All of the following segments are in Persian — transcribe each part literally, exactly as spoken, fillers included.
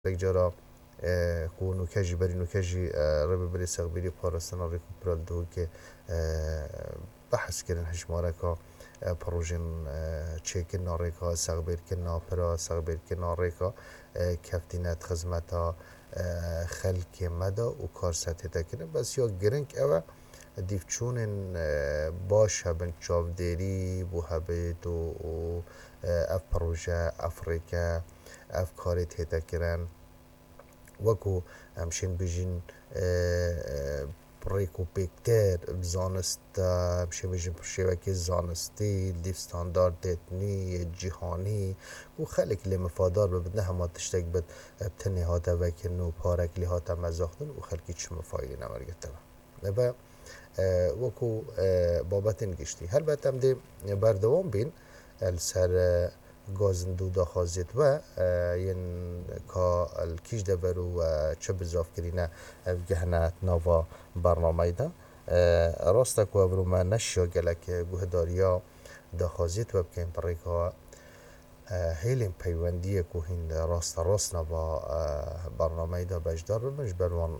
جرا کو نوکجی بری نوکجی رب بری سقبیری پارستان ریکو پرال دو که بحث کردن هشماره که پروژن چیکن ناریکا سقبیر کنا پرا سقبیر کنا ریکا کفتینت خدمتا خلق مدا و کار سطح تکنه بس یا گرنگ اوه دیفچون باش هبن چاودری بو هبید و اف پروژه افریقا اف کاری تهتا کرن وکو همشین بجین ریکو پیکتر بزانست همشین بجین شبکه زانستی دیف ستاندارد دتنی جهانی و خلق لی مفادار ببدنه همه تشتک بد بتنی هاتا وکن و پارک لی هاتا مزاختن و خلقی چه مفایلی نمارگت و وکو بابتن گشتی هل باتم دی بردوام بین السر گازندو داخازیت و ین کا الکیش دبرو و چه بزاف کرینه گهنه نوا برنامه ده راستا کو ابرو ما نشیا گلک گوهداریا داخازیت و بکن پریکا هیلین پیوندیه که هین راست راست نبا برنامه دا بجدار بمش بروان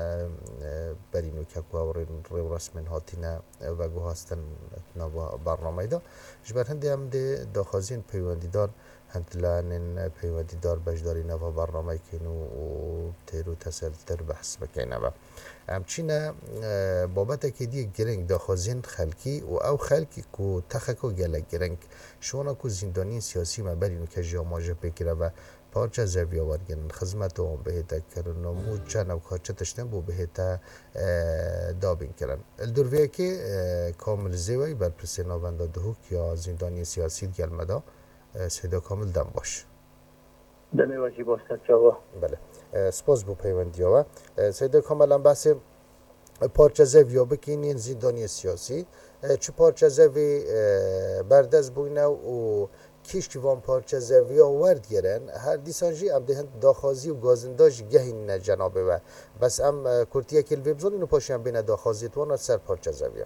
برینو که که ورین رو رسمن هاتینه و گو هستن نبا برنامه دا جبر هندی هم دی داخازین پیوندی دار هند لانن پیوندی دار بجداری نبا برنامه کنو و تیرو تسل تر بحث بکنه و همچینه بابت که دی گرنگ داخازین خلکی و او خلکی که تخکو گلک گرنگ شونا کو زندانی سیاسی ما برینو که جاماجه بکره و پارچه زوی آورگن خدمت و بهتا کردن و مو چند او کارچه تشتن بو بهتا دابین کردن الدرویه که کامل زیوی بر پرسینا بنده دهوک یا زندانی سیاسی گل مدا سیدا کامل دم باش دمی واجی باستد جاوا بله سپاس بو پیوندی ها و سیدا کامل هم بحث پارچه زوی بکنین زندانی سیاسی چه پارچه زوی بردست بوینه و کیش که وان پارچه زوی آورد گرن هر دیسانجی ام دهند داخازی و گازنداج گهین جنابه و بس ام کرتیه کل ویبزون اینو پاشیم بین داخازی توان سر پارچه زوی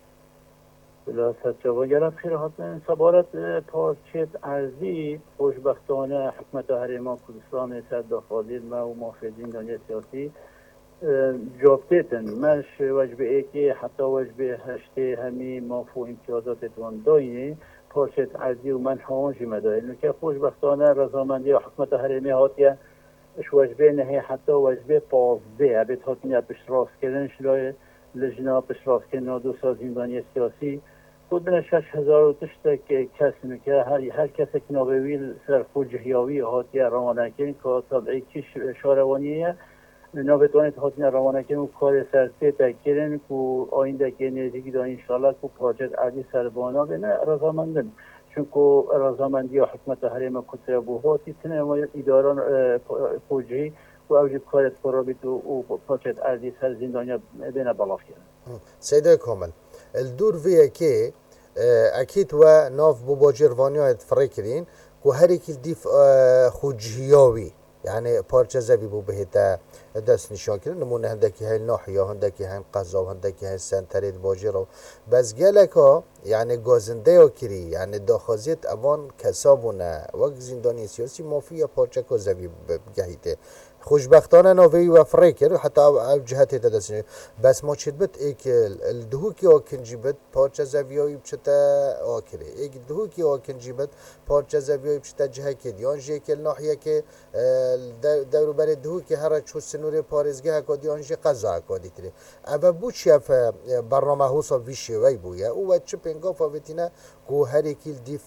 بلا سجاوا گرم خیر حتما سبارت پارچه ارزی خوشبختانه حکمت هریما کردستان سر داخازی ما و محافظین دنیا سیاسی جابتن مش وجبه ای که حتی وجبه هشته همی مافو امتیازات توان داینه پارچه ارزی و من هاونجی مداره اینو که خوشبختانه رضامندی و حکمت هریمی هاتیه اش وجبه نهی حتی وجبه پازده عبید هاتینه بشراس کردن شلای لجنا بشراس کردن دو سال زندانی سیاسی خود بنا شش هزار و تشتک کس که هر, هر کس که نابویل سر خود جهیاوی هاتیه روانه کردن که طبعی کش شاروانیه نابتوانید هاتین روانه کنن و کار سرسه تکرین که آینده که نزدیکی دا انشالله که پراجکت عدی سربانا بینه رضامندن چون که رضامندی و حکمت حریم کتر بوهاتی تنه ایداران پوجهی و اوجی کارت پرابیت و پراجکت عدی سر زندانیا بینه بلاف کنن سیده کامل الدور ویه که اکید و ناف بباجروانی ها اتفره کرین که هر ایکی دیف خوجهیاوی يعني پارچه زوی بو بهتا دست نشان کردن نمونه هندکی های ناحیه هندکی های قضا و هندکی های سنترید باجی رو بس گلک ها يعني گازنده ها کری يعني داخازیت اوان کسابونه وقت زندانی سیاسی مافیا پارچه که زوی بگهیده خوشبختانه نوی و فریکر حتی او جهت دست بس ما چید بد ایک الدهوکی آکنجی بد پارچه زویایی بچتا آکره ایک دهوکی آکنجی بد پارچه زویایی بچتا جهه که دیان جه که ناحیه که دورو بر دهوکی هر چو سنور پارزگه کدی آنجه قضا کدی تری اما بو چیف برنامه حوصا ویشی وی بویا او چه پنگا فاوتینه که هر اکیل دیف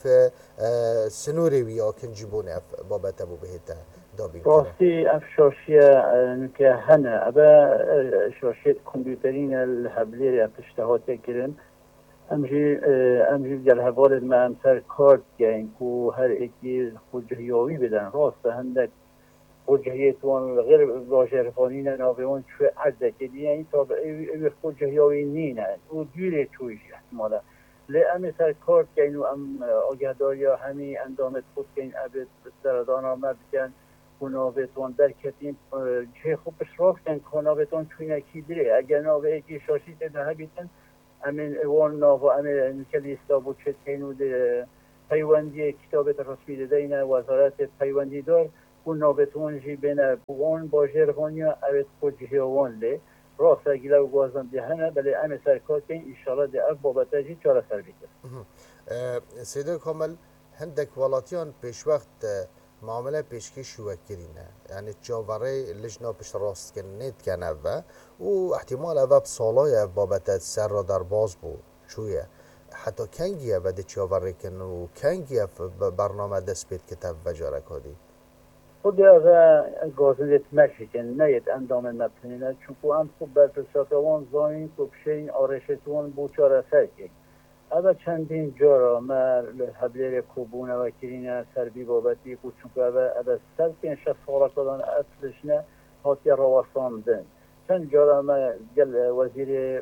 سنوری وی آکنجی بونه بابت ابو بهتا راستی اف شاشیه که هنه ابا شاشیت کمپیوترین الهبلیر افشتهاته کرن امجی امجی جل هوالد ما امسر کارت گین کو هر اکی خودجهیاوی بدن راست هندک خودجهیتوان غیر باجرفانین ناویون چو عده که دیگه این تا به خودجهیاوی نینه و دیره چویش احتمالا لی امی سر کارت گین و ام آگهداری همی اندامت خود گین ابد سردان آمد بکن کنابتون در کتیم چه خوب اشراف کن کنابتون چونه کی داره اگر ناوه ایکی شاشی تده بیتن امین وان ناوه امین کلیستا بود چه تینو ده پیوندی کتابت رسمی ده اینه وزارت پیوندی دار و نابتون جی بین بوان با جرغانیا اوید خود جهوان لی راست گیلا و گوازم دهنه بله ام سرکات این انشالله ده اف بابت جی چاره سر بیکر سیده کامل هندک ولاتیان پیش وقت معامله پیشکش وکرینه یعنی جاوره لجنا پیش راست کن نیت کنه و و احتمال اوه سالای بابت سر را در باز بود چویه حتی کنگیه بده جاوره کن و کنگیه برنامه دست بید کتب و جاره کدی خود اوه گازنیت مشی کن نیت اندام مبتنینه چونکو هم خوب برپرساتوان زاین که بشین آرشتوان بو چاره سر کن اوه چندین جارا ما حبلیر کوبونه و کرینه سربی بابتی بود چونکه اوه اوه سر کن شخص خالا کدان اصلشنه هاتی رواستان دن چند جارا ما گل وزیر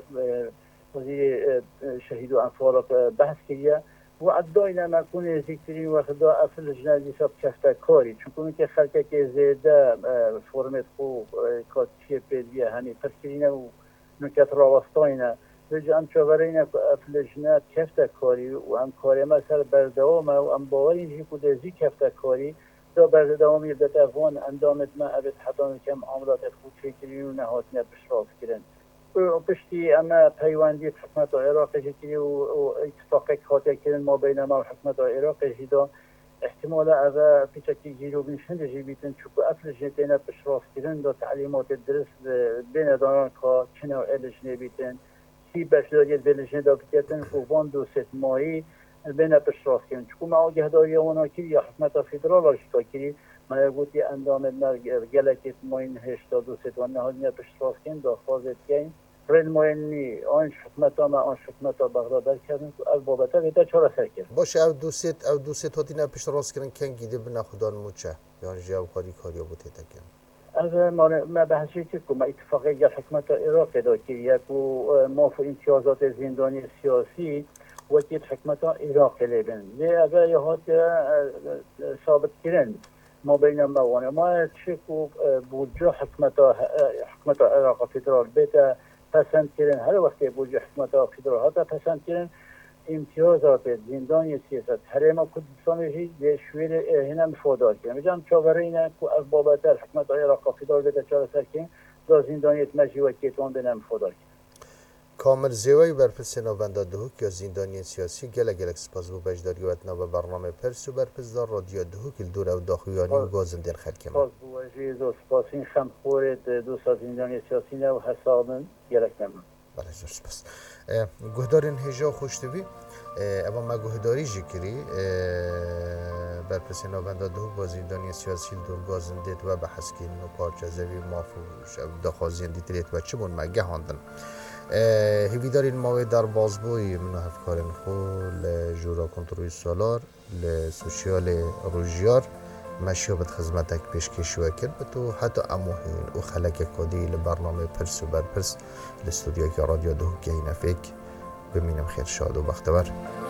وزیر شهید و انفال بحث کریه و عدای نما کنه ذکرین وقتا اصلشنه دیساب کفته کاری چونکه که خلقه که زیده فرمت خوب کاتشی پیدیه همی پس کرینه و نکت رواستانه بجا ام چاورینه که افلجنه کفته کاری و ام کاری ما سر بردوامه و ام باورین جی کده زی کفته کاری دا بردوامی دت افوان اندامت ما ابد حتان کم عملات خود فکری و نهاتنه بشراف کرن و پشتی اما پیوندی حکمت عراق جی و اتفاقی خاطر کرن ما بین ما و حکمت عراق جی دا احتمال اوه پیچکی جیرو بینشند جی بیتن چوکو افلجنه تینه بشراف کرن دا تعلیمات درست بین داران که چنه و الجنه بیتن سی بشداریت بلشنه دا بکتن فوان دو ست ماهی بین پشراف کنن چون ما آگه داری آنها کری یا حکمت فدرال آشتا کری ما یکوتی اندام نر گلکت ماین هشتا دو ست و نهاد نر پشراف کن دا خوازت کن رل ماین نی آنش حکمت ها ما آنش حکمت ها بغداد کردن که از بابتا بیتا چرا سر کرد باشه او دو ست او دو ست هاتی نر پشراف کردن کن گیده بنا خودان موچه یعنی جاو کاری کاری بوده تکن از ما ما بحثی که ما اتفاقی یا حکمت عراق دا که یک و ماف امتیازات زندانی سیاسی و که حکمت عراق لیبن لی اگر یه هات ثابت کردن ما بین موانع ما چه کو بودجه حکمت حکمت عراق فدرال بیت پسند کردن هر وقت بودجه حکمت فدرال هات پسند کردن امتیازات زندانی سیاست حریم کردستان هی شویر هنم فودار کنم میگم چاورینه کو از بابت حکمت عراق فدرال بیت چهار سر کن دا زندانیت مجی و کیتوان بینم فودار کنم کامل زیوی برپس نوانده دهوک یا زندانی سیاسی گله گلک سپاس بو بجداری وطنا به برنامه پرس و برپس دار رادیو دهوک الدور او داخویانی و گازم دین خلکه من سپاس بو وجیز و سپاس این خمخورت دو سا زندانی سیاسی نه و حسابن گلک نمون بله زور سپاس گهدارین هجا خوشتوی اما ما گهداری جکری برپس نوانده دهوک با زندانی سیاسی الدور گازم دید و بحث کن و پارچه زوی مافوش داخوازین دیتریت و چه بون مگه هاندن هیویدارین ماوی در بازبوی من هفکارین خو لجورا کنتروی سالار لسوشیال روژیار مشیابت خدمتک پیشکش وکر بتو حتی اموهین و خلک کدی لبرنامه پرس و برپرس لستودیو که رادیو دهوکی نفیک بمینم خیر شاد و بختور